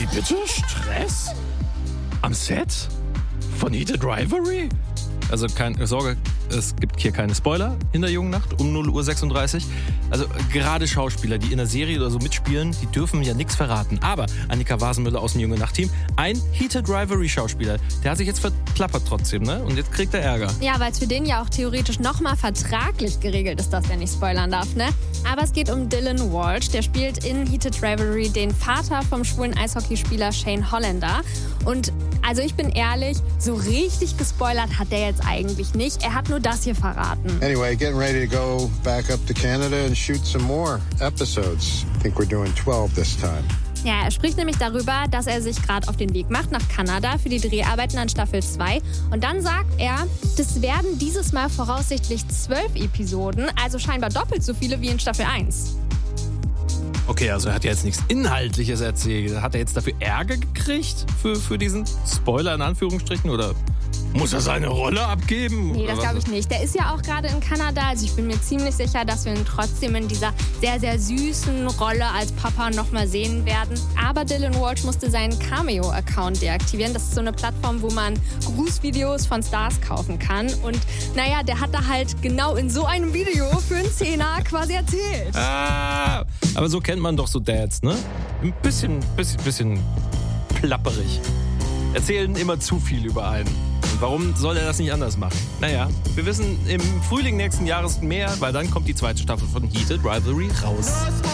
bitte? Stress? Am Set? Von Heated Rivalry? Also keine Sorge, es gibt hier keine Spoiler in der jungen Nacht um 0:36 Uhr. Also gerade Schauspieler, die in der Serie oder so mitspielen, die dürfen ja nichts verraten. Aber Annika Wasenmüller aus dem Junge Nacht-Team, ein Heated Rivalry-Schauspieler, der hat sich jetzt verklappert trotzdem, ne? Und jetzt kriegt er Ärger. Ja, weil es für den ja auch theoretisch nochmal vertraglich geregelt ist, dass der nicht spoilern darf, ne? Aber es geht um Dylan Walsh, der spielt in Heated Rivalry den Vater vom schwulen Eishockeyspieler Shane Hollander. Und also ich bin ehrlich, so richtig gespoilert hat der jetzt eigentlich nicht. Er hat nur das hier verraten. Anyway, getting ready to go back up to Canada and shoot some more episodes. I think we're doing 12 this time. Ja, er spricht nämlich darüber, dass er sich gerade auf den Weg macht nach Kanada für die Dreharbeiten an Staffel 2. Und dann sagt er, das werden dieses Mal voraussichtlich 12 Episoden, also scheinbar doppelt so viele wie in Staffel 1. Okay, also er hat ja jetzt nichts Inhaltliches erzählt. Hat er jetzt dafür Ärger gekriegt für diesen Spoiler in Anführungsstrichen? Oder muss er seine Rolle abgeben? Nee, das glaube ich nicht. Der ist ja auch gerade in Kanada. Also ich bin mir ziemlich sicher, dass wir ihn trotzdem in dieser sehr, sehr süßen Rolle als Papa nochmal sehen werden. Aber Dylan Walsh musste seinen Cameo-Account deaktivieren. Das ist so eine Plattform, wo man Grußvideos von Stars kaufen kann. Und naja, der hat da halt genau in so einem Video für einen Zehner quasi erzählt. Ah, aber so kennt man doch so Dads, ne? Ein bisschen plapperig. Erzählen immer zu viel über einen. Und warum soll er das nicht anders machen? Naja, wir wissen im Frühling nächsten Jahres mehr, weil dann kommt die zweite Staffel von Heated Rivalry raus.